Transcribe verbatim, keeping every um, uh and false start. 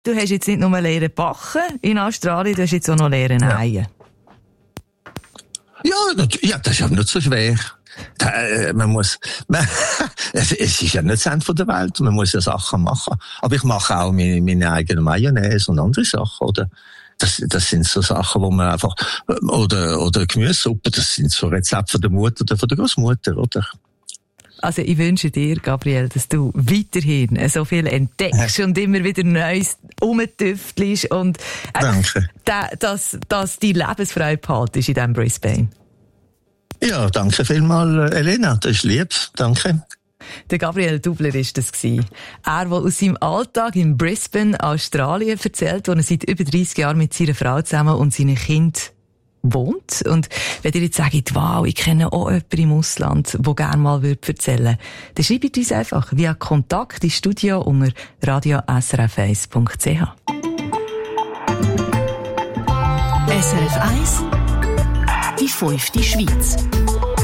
du hast jetzt nicht nur lernen backen in Australien, du hast jetzt auch noch lernen nähen. Ja, ja, das ist ja nicht so schwer. Da, äh, man muss, man, es, es ist ja nicht das Ende von der Welt, man muss ja Sachen machen. Aber ich mache auch meine, meine eigene Mayonnaise und andere Sachen, oder? Das, das sind so Sachen, wo man einfach, oder, oder Gemüsesuppe, das sind so Rezepte von der Mutter oder von der Großmutter, oder? Also ich wünsche dir, Gabriel, dass du weiterhin so viel entdeckst ja. und immer wieder Neues rumtüftelst und danke. Äh, dass, dass die Lebensfreude behaltest in diesem Brisbane. Ja, danke vielmals, Elena, das ist lieb, danke. Der Gabriel Dubler war das. Er, der aus seinem Alltag in Brisbane, Australien, erzählt, wo er seit über dreissig Jahren mit seiner Frau zusammen und seinen Kindern wohnt. Und wenn ihr jetzt sagt, wow, ich kenne auch jemanden im Ausland, der gerne mal erzählen würde, dann schreibt uns einfach via Kontakt ins Studio unter radio s r f eins punkt c h. S R F eins, die fünfte Schweiz.